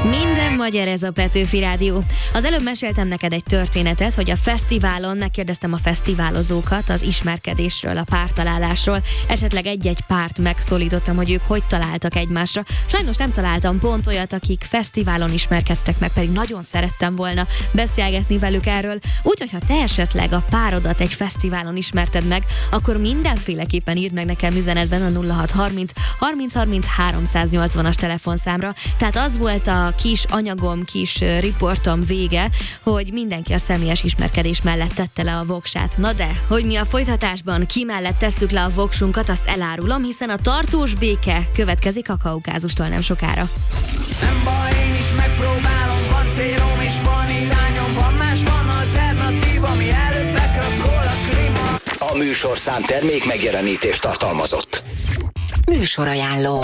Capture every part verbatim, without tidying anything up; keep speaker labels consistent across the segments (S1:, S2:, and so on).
S1: Minden magyar, ez a Petőfi Rádió. Az előbb meséltem neked egy történetet, hogy a fesztiválon megkérdeztem a fesztiválozókat az ismerkedésről, a pártalálásról. Esetleg egy-egy párt megszólítottam, hogy ők hogy találtak egymásra. Sajnos nem találtam pont olyat, akik fesztiválon ismerkedtek meg, pedig nagyon szerettem volna beszélgetni velük erről. Úgyhogy ha te esetleg a párodat egy fesztiválon ismerted meg, akkor mindenféleképpen írd meg nekem üzenetben a nulla hat harminc harminc harminc háromszáznyolcvanas telefonszámra. Tehát az volt a kis anyagom, kis riportom vége, hogy mindenki a személyes ismerkedés mellett tette le a voksát. Na de, hogy mi a folytatásban ki mellett tesszük le a voksunkat, azt elárulom, hiszen a tartós béke következik a Kaukázustól nem sokára.
S2: Nem baj, én is megpróbálom, van célom és van irányom, van más, van alternatív, ami előbb beköpkol a klíma.
S3: A műsorszám termék megjelenítést tartalmazott.
S4: Műsorajánló.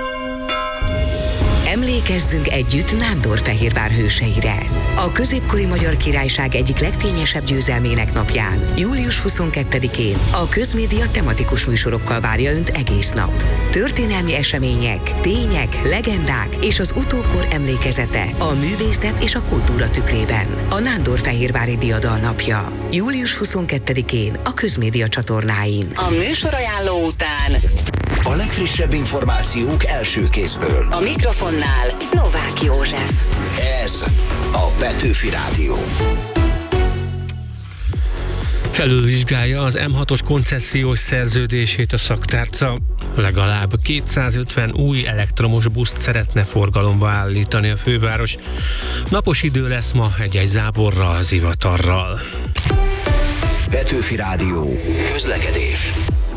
S4: Emlékezzünk együtt Nándorfehérvár hőseire. A középkori Magyar Királyság egyik legfényesebb győzelmének napján, július huszonkettedikén a Közmédia tematikus műsorokkal várja Önt egész nap. Történelmi események, tények, legendák és az utókor emlékezete a művészet és a kultúra tükrében. A Nándorfehérvári Diadal napja. július huszonkettedikén a Közmédia csatornáin. A műsorajánló után
S3: a legfrissebb információk első kézből.
S4: A mikrofonnál Novák József.
S3: Ez a Petőfi Rádió.
S5: Felülvizsgálja az em hatos koncesziós szerződését a szaktárca. Legalább kétszázötven új elektromos buszt szeretne forgalomba állítani a főváros. Napos idő lesz ma egy-egy záporral, zivatarral.
S3: Petőfi Rádió. Közlekedés.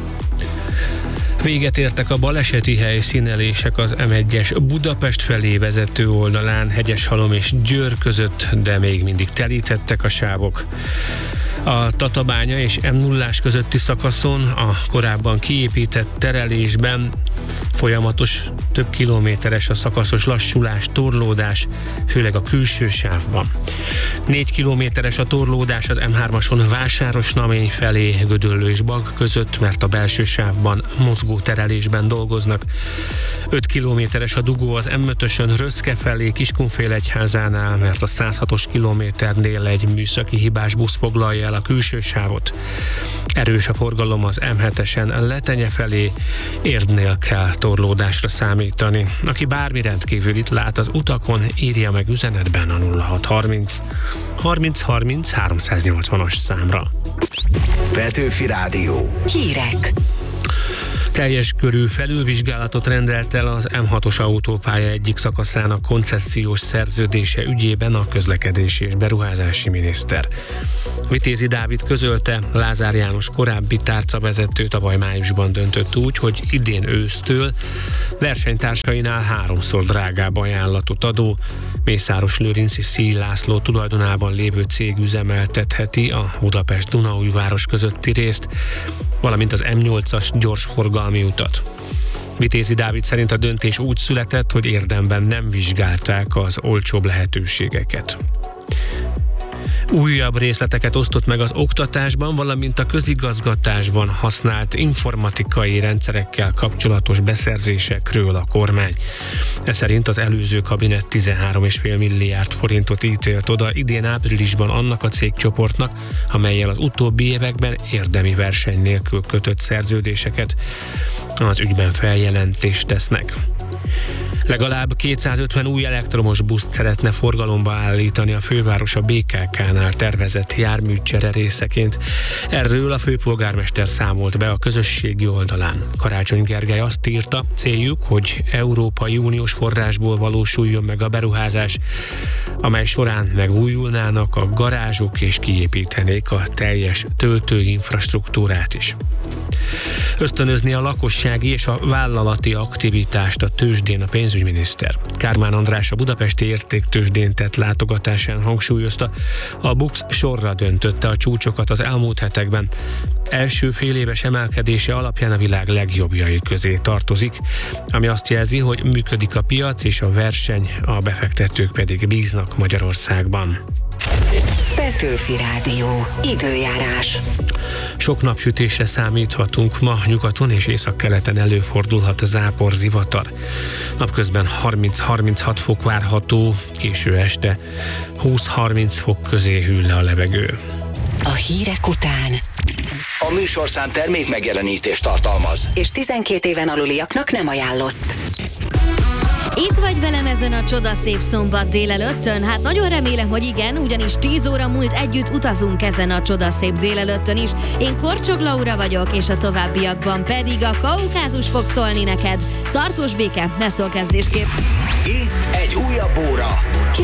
S5: Véget értek a baleseti helyszínelések az em egyes Budapest felé vezető oldalán, Hegyeshalom és Győr között, de még mindig telítettek a sávok. A Tatabánya és em nullás közötti szakaszon a korábban kiépített terelésben folyamatos, több kilométeres a szakaszos lassulás, torlódás, főleg a külső sávban. Négy kilométeres a torlódás az em hármason Vásárosnamény felé, Gödöllő és Bag között, mert a belső sávban mozgó terelésben dolgoznak. öt kilométeres a dugó az em ötösön Röszke felé, Kiskunfélegyházánál, mert a száz hatos kilométernél egy műszaki hibás busz foglalja el a külső sávot. Erős a forgalom az em hetesen Letenye felé, Érdnél kell torlódásra számítani. Aki bármi rendkívülit lát az utakon, írja meg üzenetben a nulla hat harminc harminc harminc háromszáznyolcvanas számra.
S3: Petőfi Rádió.
S4: Hírek.
S5: Teljes körű felülvizsgálatot rendelt el az em hatos autópálya egyik szakaszának koncesziós szerződése ügyében a közlekedési és beruházási miniszter. Vitézi Dávid közölte, Lázár János korábbi tárcavezető tavaly májusban döntött úgy, hogy idén ősztől versenytársainál háromszor drágább ajánlatot adó Mészáros Lőrinc és Szíj László tulajdonában lévő cég üzemeltetheti a Budapest-Dunaújváros közötti részt, valamint az em nyolcas gyorsforgalmi utat. Vitézi Dávid szerint a döntés úgy született, hogy érdemben nem vizsgálták az olcsóbb lehetőségeket. Újabb részleteket osztott meg az oktatásban, valamint a közigazgatásban használt informatikai rendszerekkel kapcsolatos beszerzésekről a kormány. Ez szerint az előző kabinet tizenhárom egész öt milliárd forintot ítélt oda idén áprilisban annak a cégcsoportnak, amellyel az utóbbi években érdemi verseny nélkül kötött szerződéseket. Az ügyben feljelentést tesznek. Legalább kétszázötven új elektromos buszt szeretne forgalomba állítani a főváros a bé ká ká-nál tervezett járműcsere részeként. Erről a főpolgármester számolt be a közösségi oldalán. Karácsony Gergely azt írta, céljuk, hogy Európai Uniós forrásból valósuljon meg a beruházás, amely során megújulnának a garázsok és kiépítenék a teljes töltőinfrastruktúrát is. Ösztönözni a lakossági és a vállalati aktivitást a tőzsdén a pénzügyminiszter. Kármán András a budapesti értéktőzsdén tett látogatásán hangsúlyozta, a BUX sorra döntötte a csúcsokat az elmúlt hetekben. Első féléves emelkedése alapján a világ legjobbjai közé tartozik, ami azt jelzi, hogy működik a piac és a verseny, a befektetők pedig bíznak Magyarországban.
S4: Petőfi Rádió. Időjárás.
S5: Sok napsütésre számíthatunk, ma nyugaton és északkeleten előfordulhat zápor, zivatar. Napközben harminc-harminchat fok várható, késő este húsz-harminc fok közé hűl le a levegő.
S4: A hírek után
S3: A műsorszám termék megjelenítést tartalmaz.
S4: és tizenkét éven aluliaknak nem ajánlott.
S1: Itt vagy velem ezen a csodaszép szombat délelőttön? Hát nagyon remélem, hogy igen, ugyanis tíz óra múlt együtt utazunk ezen a csodaszép délelőttön is. Én Korcsog Laura vagyok, és a továbbiakban pedig a Kaukázus fog szólni neked. Tartós béke, ne szól kezdésképp!
S3: Itt egy újabb óra.